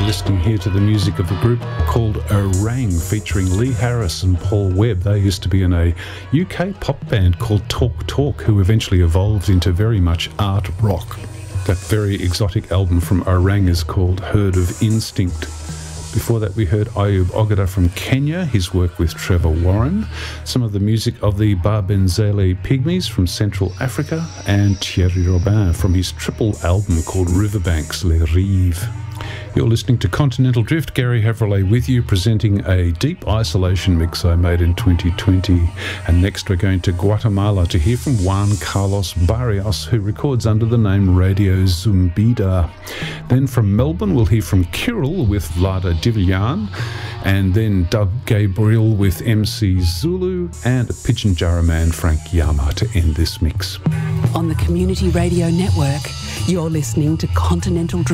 listening here to the music of a group called Orang, featuring Lee Harris and Paul Webb. They used to be in a UK pop band called Talk Talk, who eventually evolved into very much art rock. That very exotic album from Orang is called Herd of Instinct. Before that, we heard Ayub Ogada from Kenya, his work with Trevor Warren, some of the music of the Barbenzele Pygmies from Central Africa, and Thierry Robin from his triple album called Riverbanks, Les Rives. You're listening to Continental Drift. Gary Havrillay with you, presenting a deep isolation mix I made in 2020. And next we're going to Guatemala to hear from Juan Carlos Barrios, who records under the name Radio Zumbida. Then from Melbourne we'll hear from Kirill with Vlada Divilyan, and then Doug Gabriel with MC Zulu, and a Pigeon man, Frank Yama, to end this mix. On the Community Radio Network, you're listening to Continental Drift.